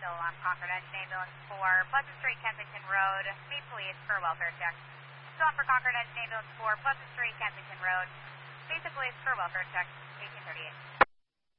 still on Concord Engine Ambulance 4, Pleasant Street, Kensington Road. Meet police for a welfare check. Still on for Concord Engine Ambulance 4, Pleasant Street, Kensington Road. Meet the police for a welfare check, 1838.